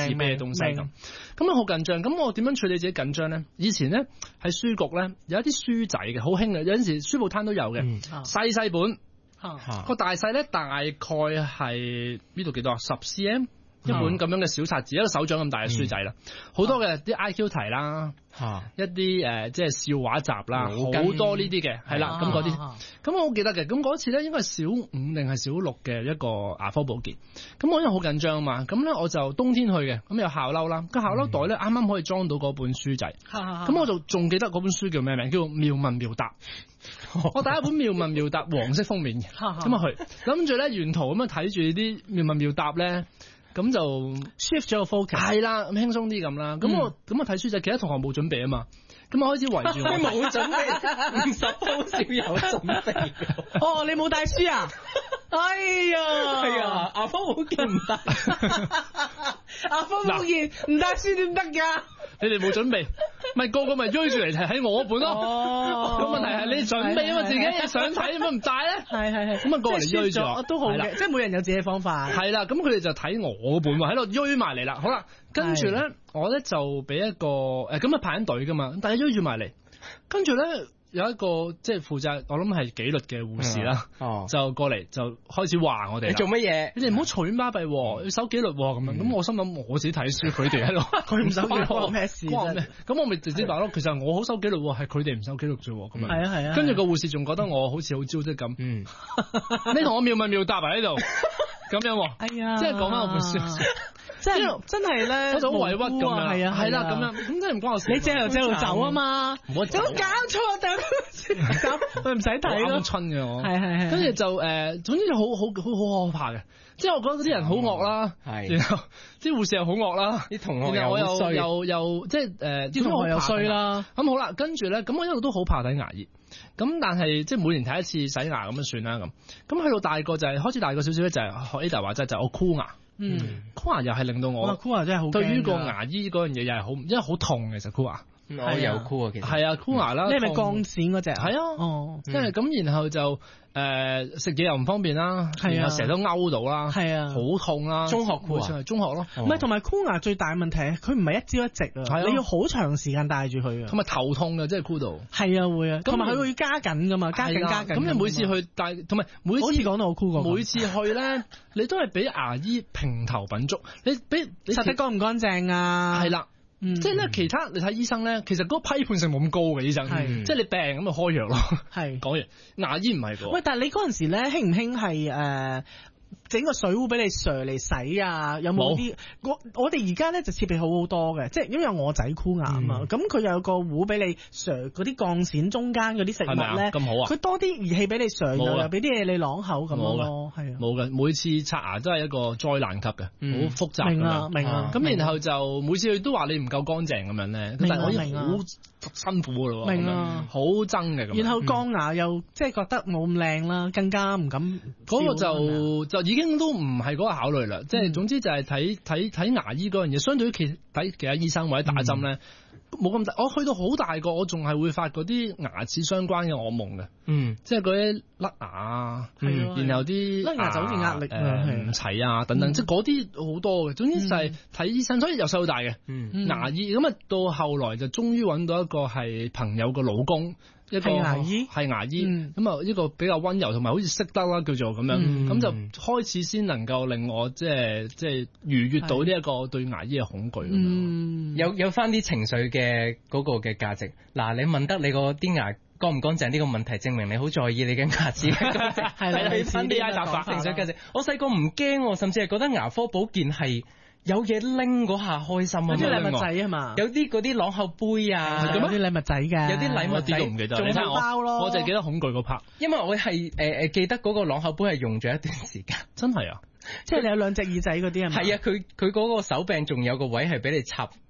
自卑嘅東西咁好緊張。咁我點樣處理自己緊張咧？以前咧喺書局咧有一啲書仔嘅，好興嘅，有陣時書報攤都有嘅，細本。個大細咧大概係呢度幾多啊？10 cm 一本咁樣嘅小冊子，一個手掌咁大嘅書仔啦，好多嘅啲 IQ 題啦，一啲即係笑話集啦，好多呢啲嘅，係啦，咁嗰啲，咁我好記得嘅。咁嗰次咧應該係小5定係小6嘅一個牙科保健，咁我因為好緊張啊嘛，咁咧我就冬天去嘅，咁有校褸啦，個校褸袋咧啱啱可以裝到嗰本書仔，咁我就仲記得嗰本書叫咩名？叫做妙問妙答。我第一本妙問妙答黃色封面嘅，咁啊去諗住咧沿途咁樣睇住啲妙問妙答咧，咁就 shift 咗個 focus， 係啦，咁輕鬆啲咁啦。咁我睇書就其他同學冇準備啊嘛，咁我開始圍住我冇準備，唔十鋪少有準備。 哦，你冇帶書啊？哎呀， 牙科保健唔得， 牙科保健唔帶書點得㗎？ 你哋冇準備，咪個個咪追住嚟睇我本咯。咁問題係你準備啊嘛，自己想睇咁唔帶咧。 係。 咁啊過嚟追住我， 都好嘅，即係每人有自己嘅方法。 係啦，咁佢哋就睇我本喎，喺度追埋嚟啦。好啦，跟住咧，我咧就俾一個咁啊排緊隊噶嘛，大家追住埋嚟，跟住咧。有一個即係負責，我諗係紀律嘅護士啦，就過嚟就開始話我哋， 你做乜嘢？ 你哋唔好隨巴閉，要守紀律咁樣。咁我心諗我自己睇書，佢哋喺度，佢唔守紀律， 關咩事啫？ 咁我咪直接話咯，其實我好守紀律，係佢哋唔守紀律啫。咁樣係啊。 跟住個護士仲覺得我好似好招積咁，你同我妙問妙答喺度，咁樣。哎呀，即係講翻我本書。 即係真係咧， 我就好委屈咁樣， 係啊， 係啦咁樣，咁真係唔關我事。 你借又借度走啊嘛， 唔好搞錯佢唔使睇咯。 春嘅我， 係， 跟住就總之就好可怕嘅。即係我覺得嗰啲人好惡啦，然後啲護士又好惡啦， 啲同學又衰， 又即係啲同學又衰啦。咁好啦，跟住咧，咁我一路都好怕睇牙醫。咁但係即係每年睇一次洗牙咁樣算啦咁。咁去到大個就係開始大個少少咧，就係學 Ada 話齋就我箍牙。箍牙又係令到我箍牙真係好。對於個牙醫嗰樣嘢又係好，因為好痛其實箍牙。 我有箍啊，其實係啊，箍牙啦。 你係咪鋼線嗰隻？ 係啊，即係咁，然後就食嘢又唔方便啦，然後成日都勾到啦， 係啊， 好痛啦。 中學箍啊，中學咯。 唔係，同埋箍牙最大問題係佢唔係一朝一夕啊，你要好長時間戴住佢啊。 同埋頭痛嘅，即係箍到。 係啊，會啊。同埋佢會加緊噶嘛，加緊。 咁你每次去戴，同埋每次講到我箍過。 每次去咧，你都係俾牙醫評頭品足，你擦得乾唔乾淨啊？ 係啦。即係咧，其他你睇醫生咧，其實嗰個批判性冇咁高嘅醫生，即係你病咁就開藥咯。係講完，牙醫唔係個。喂， 但係你嗰陣時咧，興唔興係整個水壺俾你上嚟洗啊？有冇啲？我哋而家咧就設備好好多嘅，即係因為我仔箍牙啊嘛，咁佢有個壺俾你上嗰啲鋼線中間嗰啲食物咧，咁好啊！佢多啲儀器俾你上，又俾啲嘢你啷口咁咯，係啊， 冇嘅，每次刷牙都係一個災難級嘅，好複雜。 明啊， 咁然後就每次佢都話你唔夠乾淨咁樣咧，但係我已經好辛苦噶咯，明啊，好憎嘅咁。 然後鋼牙又即係覺得冇咁靚啦，更加唔敢。 嗰個就已經都唔係嗰個考慮啦，即係總之就係睇牙醫嗰樣嘢，相對於睇其他醫生或者打針咧，冇咁大。我去到好大個，我仲係會發嗰啲牙齒相關嘅噩夢嘅，即係嗰啲甩牙啊，然後啲甩牙就好似壓力唔齊啊等等，即係嗰啲好多嘅。總之就係睇醫生，所以由細到大嘅牙醫。咁啊到後來就終於揾到一個係朋友個老公。一個係牙醫，咁啊一個比較溫柔同埋好似識得啦，叫做咁樣，咁就開始先能夠令我即係逾越到呢一個對牙醫嘅恐懼。 有翻啲情緒嘅嗰個嘅價值。嗱，你問得你個啲牙乾唔乾淨呢個問題，證明你好在意你嘅牙齒。 係啦， 你翻啲情緒價值。我細個唔驚，甚至係覺得牙科保健係。有嘢拎嗰下開心啊！ 有啲禮物仔啊嘛， 有啲嗰啲朗口杯啊， 有啲禮物仔嘅， 有啲禮物仔都唔記得， 仲有包咯。 我就係記得恐懼嗰 part， 因為我係記得嗰個朗口杯係用咗一段時間， 真係啊！ 即係你有兩隻耳仔嗰啲係咪？ 係啊，佢嗰個手柄仲有個位係俾你插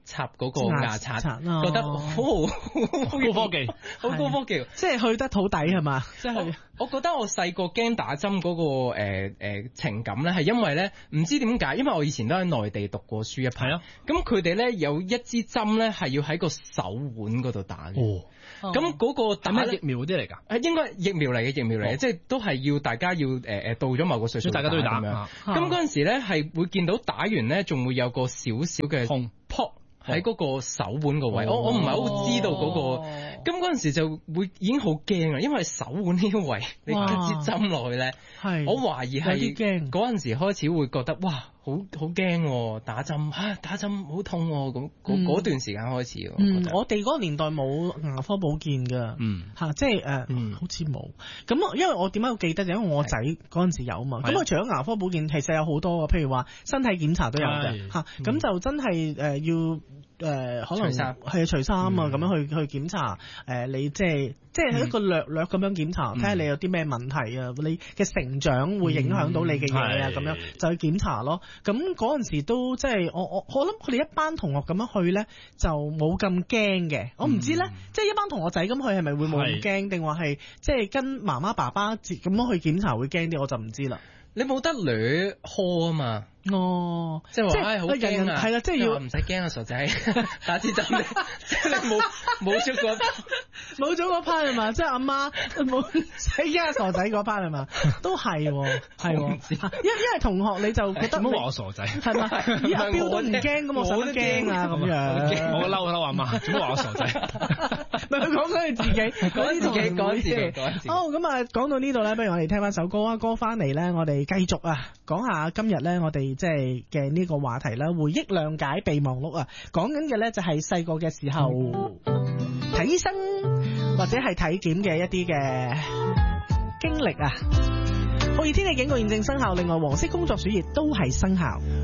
插嗰個牙刷，覺得好高科技， 好高科技， 即係去得好抵係嘛？即係我覺得我細個驚打針嗰個情感咧，係因為咧唔知點解，因為我以前都喺內地讀過書一排，咁佢哋咧有一支針咧係要喺個手腕嗰度打嘅。咁嗰個打咩疫苗嗰啲嚟㗎？ 應該疫苗嚟嘅，即係都係要大家要到咗某個歲數， 大家都要打咁樣。 咁嗰陣時咧係會見到打完咧，仲會有個少少嘅痛撲喺嗰個手腕個位。我唔係好知道嗰個。咁嗰陣時就會已經好驚啊，因為手腕呢個位你拮支針落去咧，我懷疑係嗰陣時開始會覺得哇！好驚打針打針好痛咁嗰段時間開始。 我哋嗰個年代冇牙科保健㗎，即係好似冇。咁因為我點解會記得就因為我仔嗰陣時有嘛。咁佢除咗牙科保健，其實有好多嘅，譬如話身體檢查都有嘅嚇。咁就真係要可能係除衫啊咁樣去檢查你即係一個略咁樣檢查，睇下你有啲咩問題啊，你嘅成長會影響到你嘅嘢啊，咁樣就去檢查咯。咁嗰陣時都即係我諗佢哋一班同學咁樣去咧就冇咁驚嘅。我唔知咧，即係一班同學仔咁去係咪會冇咁驚，定話係即係跟媽媽爸爸咁樣去檢查會驚啲，我就唔知啦。 你冇得捋科啊嘛。即係話好驚啊！ 係啦，即係要唔使驚啊，傻仔，打支針即係你冇咗嗰 part 係嘛？即係阿媽冇使驚傻仔嗰 part 係嘛？都係因為同學你就覺得唔好話我傻仔係嘛？阿標都唔驚咁，我使乜驚啊咁樣？ 我嬲阿媽，做乜話我傻仔？ 咪佢講緊佢自己，講自己。好咁啊，講到呢度咧，不如我哋聽翻首歌啊，歌翻嚟咧，我哋繼續啊，講下今日咧，我哋即係嘅呢個話題啦，回憶諒解備忘錄啊，講緊嘅咧就係細個嘅時候睇醫生或者係體檢嘅一啲嘅經歷啊。酷熱天氣警告現正生效，另外黃色工作暑熱都係生效。